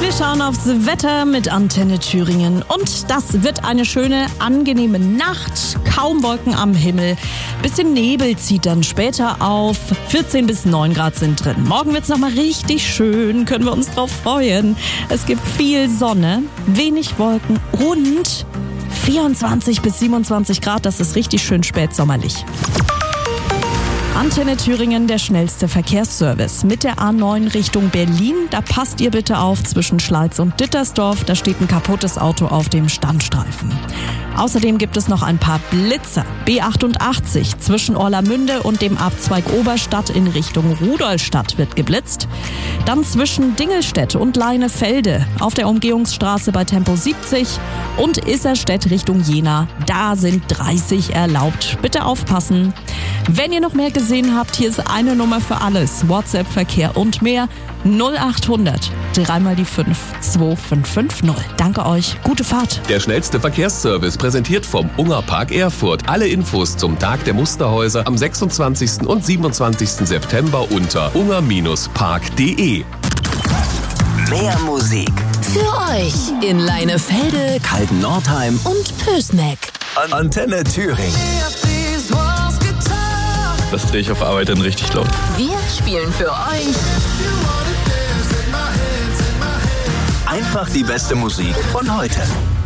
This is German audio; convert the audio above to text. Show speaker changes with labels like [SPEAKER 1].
[SPEAKER 1] Wir schauen aufs Wetter mit Antenne Thüringen. Und das wird eine schöne, angenehme Nacht. Kaum Wolken am Himmel. Bisschen Nebel zieht dann später auf. 14 bis 9 Grad sind drin. Morgen wird's nochmal richtig schön. Können wir uns drauf freuen. Es gibt viel Sonne, wenig Wolken und 24 bis 27 Grad. Das ist richtig schön spätsommerlich. Antenne Thüringen, der schnellste Verkehrsservice. Mit der A9 Richtung Berlin, da passt ihr bitte auf zwischen Schleiz und Dittersdorf. Da steht ein kaputtes Auto auf dem Standstreifen. Außerdem gibt es noch ein paar Blitzer. B88 zwischen Orlamünde und dem Abzweig Oberstadt in Richtung Rudolstadt wird geblitzt. Dann zwischen Dingelstedt und Leinefelde auf der Umgehungsstraße bei Tempo 70 und Isserstedt Richtung Jena. Da sind 30 erlaubt. Bitte aufpassen. Wenn ihr noch mehr gesehen habt, hier ist eine Nummer für alles. WhatsApp-Verkehr und mehr. 0800 3 mal die 5 2550. Danke euch. Gute Fahrt.
[SPEAKER 2] Der schnellste Verkehrsservice präsentiert vom Ungerpark Erfurt. Alle Infos zum Tag der Musterhäuser am 26. und 27. September unter unger-park.de.
[SPEAKER 3] Mehr Musik
[SPEAKER 4] Für euch in Leinefelde,
[SPEAKER 3] Kalten-Nordheim
[SPEAKER 4] und Pößneck.
[SPEAKER 3] Antenne Thüringen.
[SPEAKER 5] Das drehe ich auf Arbeit dann richtig laut.
[SPEAKER 4] Wir spielen für euch
[SPEAKER 3] Einfach die beste Musik von heute.